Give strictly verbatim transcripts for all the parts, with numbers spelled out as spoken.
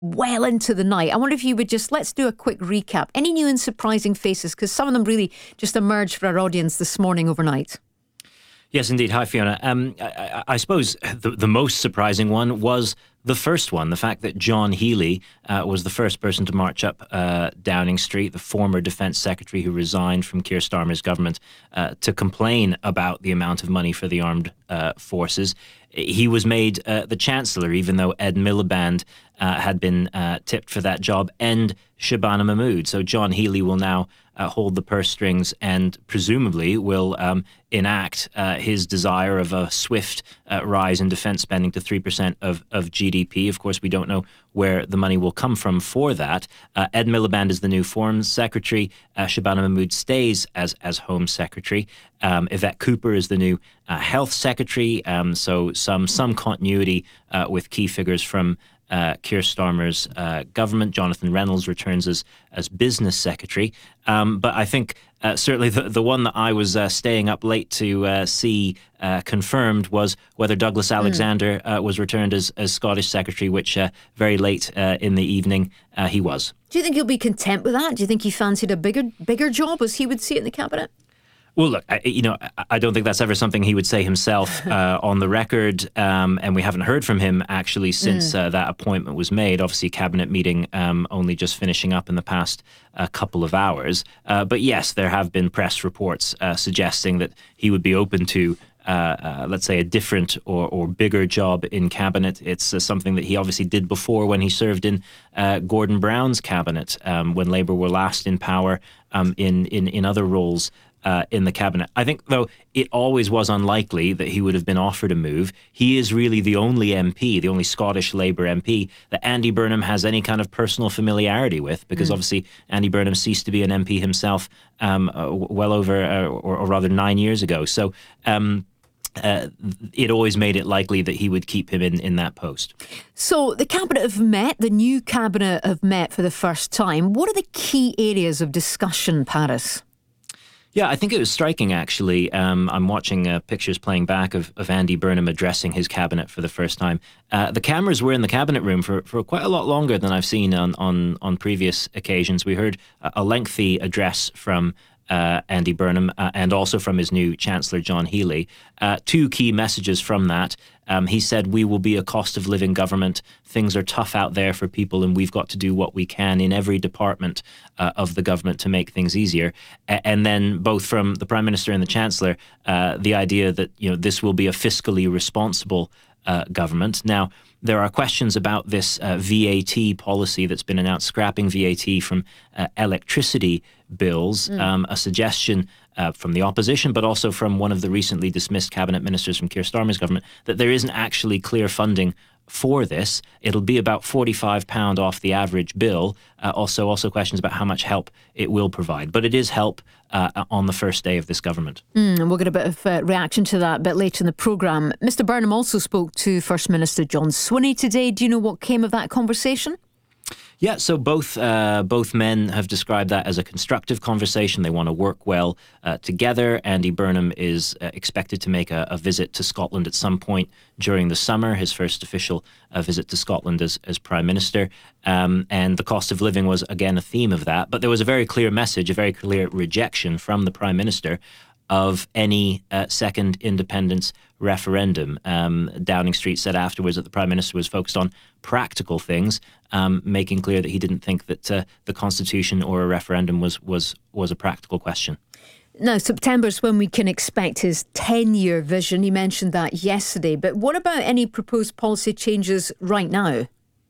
well into the night. I wonder if you would just, let's do a quick recap. Any new and surprising faces? Because some of them really just emerged for our audience this morning overnight. Yes, indeed. Hi, Fiona. Um, I, I suppose the, the most surprising one was the first one, the fact that John Healey uh, was the first person to march up uh, Downing Street, the former Defence Secretary who resigned from Keir Starmer's government, uh, to complain about the amount of money for the armed uh, forces. He was made uh, the Chancellor, even though Ed Miliband uh, had been uh, tipped for that job, and Shabana Mahmood. So John Healey will now uh, hold the purse strings and presumably will um, enact uh, his desire of a swift uh, rise in defence spending to three percent of, of G D P. Of course, we don't know where the money will come from for that. Uh, Ed Miliband is the new Foreign Secretary. Uh, Shabana Mahmood stays as, as Home Secretary. Um, Yvette Cooper is the new uh, Health Secretary. Um, so some, some continuity uh, with key figures from Uh, Keir Starmer's uh, government. Jonathan Reynolds returns as as business secretary. Um, but I think uh, certainly the, the one that I was uh, staying up late to uh, see uh, confirmed was whether Douglas Alexander mm. uh, was returned as, as Scottish secretary, which uh, very late uh, in the evening uh, he was. Do you think he'll be content with that? Do you think he fancied a bigger bigger job, as he would see it in the cabinet? Well, look, I, you know, I don't think that's ever something he would say himself uh, on the record, um, and we haven't heard from him actually since mm. uh, that appointment was made. Obviously, cabinet meeting um, only just finishing up in the past uh, couple of hours. Uh, but yes, there have been press reports uh, suggesting that he would be open to, uh, uh, let's say, a different or, or bigger job in cabinet. It's uh, something that he obviously did before when he served in uh, Gordon Brown's cabinet um, when Labour were last in power um, in, in, in other roles. Uh, in the cabinet. I think, though, it always was unlikely that he would have been offered a move. He is really the only M P, the only Scottish Labour M P that Andy Burnham has any kind of personal familiarity with, because mm. obviously Andy Burnham ceased to be an M P himself um, uh, well over, uh, or, or rather nine years ago. So um, uh, it always made it likely that he would keep him in, in that post. So the cabinet have met, the new cabinet have met for the first time. What are the key areas of discussion, Paris? Yeah, I think it was striking, actually. Um, I'm watching uh, pictures playing back of, of Andy Burnham addressing his cabinet for the first time. Uh, the cameras were in the cabinet room for, for quite a lot longer than I've seen on, on, on previous occasions. We heard a, a lengthy address from uh, Andy Burnham uh, and also from his new Chancellor, John Healey. Uh, two key messages from that. Um, he said, we will be a cost of living government. Things are tough out there for people, and we've got to do what we can in every department uh, of the government to make things easier. A- and then both from the Prime Minister and the Chancellor, uh, the idea that, you know, this will be a fiscally responsible uh, government. Now, there are questions about this uh, V A T policy that's been announced, scrapping V A T from uh, electricity bills, mm. um, a suggestion uh, from the opposition, but also from one of the recently dismissed cabinet ministers from Keir Starmer's government, that there isn't actually clear funding for this. It'll be about forty-five pounds off the average bill. Uh, also, also questions about how much help it will provide. But it is help uh, on the first day of this government. Mm, and we'll get a bit of uh, reaction to that a bit later in the programme. Mister Burnham also spoke to First Minister John Swinney today. Do you know what came of that conversation? Yeah, so both uh, both men have described that as a constructive conversation. They want to work well uh, together. Andy Burnham is uh, expected to make a, a visit to Scotland at some point during the summer, his first official uh, visit to Scotland as, as Prime Minister. Um, and the cost of living was, again, a theme of that. But there was a very clear message, a very clear rejection from the Prime Minister of any uh, second independence referendum. Um, Downing Street said afterwards that the Prime Minister was focused on practical things, um, making clear that he didn't think that uh, the Constitution or a referendum was, was, was a practical question. Now, September's when we can expect his ten-year vision. He mentioned that yesterday. But what about any proposed policy changes right now?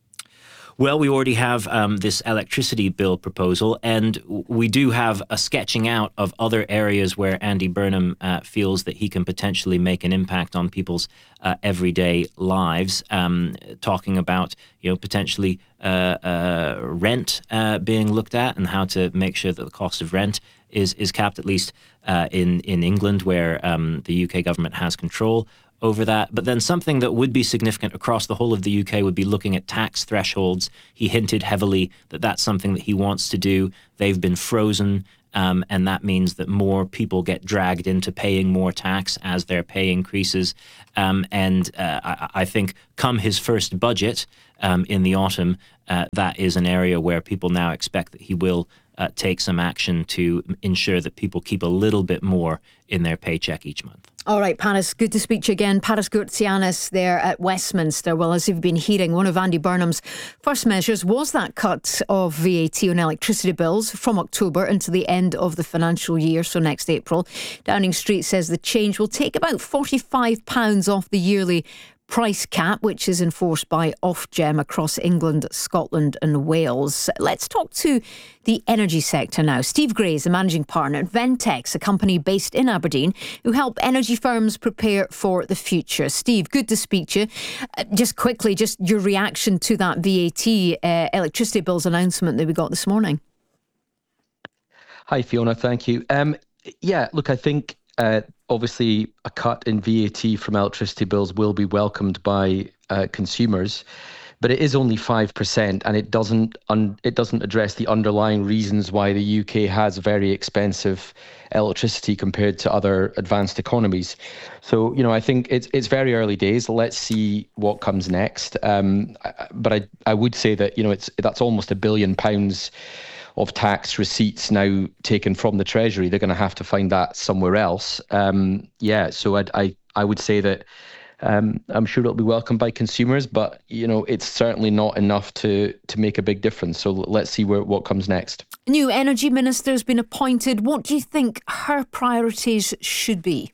Well, we already have um, this electricity bill proposal, and we do have a sketching out of other areas where Andy Burnham uh, feels that he can potentially make an impact on people's uh, everyday lives, um, talking about, you know, potentially uh, uh, rent uh, being looked at and how to make sure that the cost of rent is, is capped, at least uh, in, in England, where um, the U K government has control over that. But then something that would be significant across the whole of the U K would be looking at tax thresholds. He hinted heavily that that's something that he wants to do. They've been frozen um, and that means that more people get dragged into paying more tax as their pay increases. Um, and uh, I, I think come his first budget um, in the autumn, uh, that is an area where people now expect that he will uh, take some action to ensure that people keep a little bit more in their paycheck each month. All right, Paris, good to speak to you again. Paris Gourtsianis there at Westminster. Well, as you've been hearing, one of Andy Burnham's first measures was that cut of V A T on electricity bills from October until the end of the financial year, so next April. Downing Street says the change will take about forty-five pounds off the yearly price cap, which is enforced by Ofgem across England, Scotland and Wales. Let's talk to the energy sector now. Steve Gray is the managing partner at Ventex, a company based in Aberdeen who help energy firms prepare for the future. Steve, good to speak to you. Uh, just quickly, just your reaction to that V A T uh, electricity bills announcement that we got this morning. Hi, Fiona. Thank you. Um, yeah, look, I think uh, obviously a cut in V A T from electricity bills will be welcomed by uh, consumers, but it is only five percent, and it doesn't un- it doesn't address the underlying reasons why the U K has very expensive electricity compared to other advanced economies. So, you know, I think it's it's very early days. Let's see what comes next. Um, but I I would say that, you know, it's that's almost a billion pounds of tax receipts now taken from the Treasury. They're going to have to find that somewhere else. Um, yeah, so I'd, I I would say that um, I'm sure it'll be welcomed by consumers, but you know it's certainly not enough to to make a big difference. So let's see where what comes next. New energy minister has been appointed. What do you think her priorities should be?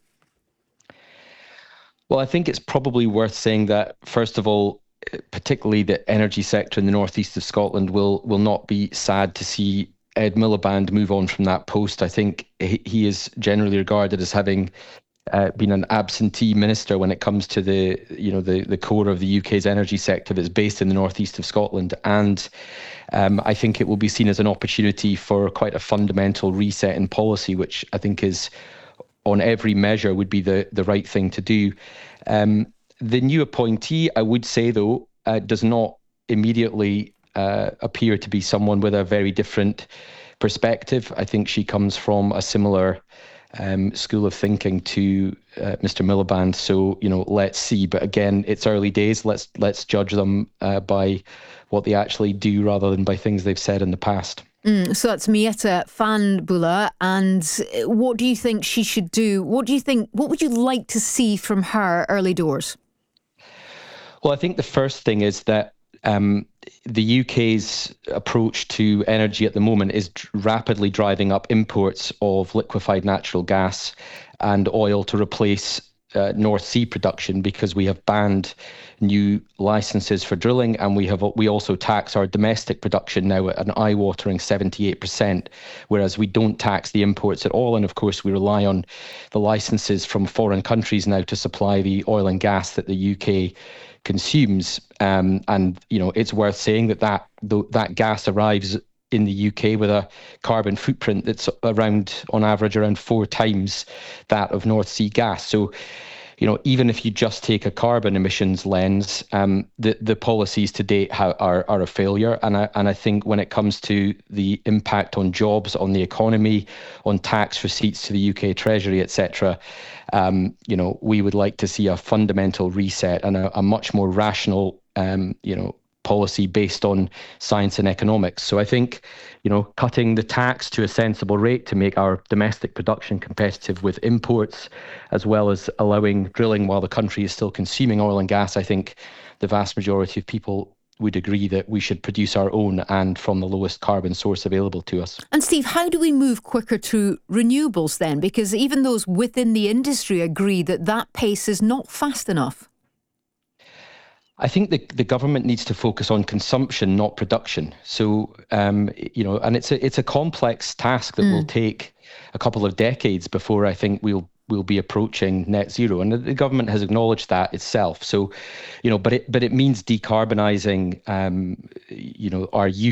Well, I think it's probably worth saying that, first of all, particularly the energy sector in the northeast of Scotland will will not be sad to see Ed Miliband move on from that post. I think he, he is generally regarded as having uh, been an absentee minister when it comes to the you know the the core of the U K's energy sector that's based in the northeast of Scotland, and um, I think it will be seen as an opportunity for quite a fundamental reset in policy, which I think is on every measure would be the the right thing to do. Um, The new appointee, I would say, though, uh, does not immediately uh, appear to be someone with a very different perspective. I think she comes from a similar um, school of thinking to uh, Mister Miliband. So, you know, let's see. But again, it's early days. Let's let's judge them uh, by what they actually do rather than by things they've said in the past. Mm, so that's Mieta Fahnbulleh. And what do you think she should do? What do you think? What would you like to see from her early doors? Well, I think the first thing is that um, the U K's approach to energy at the moment is d- rapidly driving up imports of liquefied natural gas and oil to replace uh, North Sea production, because we have banned new licenses for drilling, and we have we also tax our domestic production now at an eye-watering seventy-eight percent, whereas we don't tax the imports at all. And of course, we rely on the licenses from foreign countries now to supply the oil and gas that the U K consumes, um, and you know it's worth saying that that that gas arrives in the U K with a carbon footprint that's around, on average, around four times that of North Sea gas. So, you know, even if you just take a carbon emissions lens, um, the the policies to date ha- are are a failure. And I and I think when it comes to the impact on jobs, on the economy, on tax receipts to the U K Treasury, et cetera, um, you know, we would like to see a fundamental reset and a, a much more rational, um, you know, policy based on science and economics. So I think, you know, cutting the tax to a sensible rate to make our domestic production competitive with imports, as well as allowing drilling while the country is still consuming oil and gas, I think the vast majority of people would agree that we should produce our own and from the lowest carbon source available to us. And Steve, how do we move quicker to renewables then? Because even those within the industry agree that that pace is not fast enough. I think the the government needs to focus on consumption, not production. So, um, you know, and it's a it's a complex task that mm. will take a couple of decades before I think we'll we'll be approaching net zero, and the government has acknowledged that itself. So, you know, but it but it means decarbonising, um, you know, our use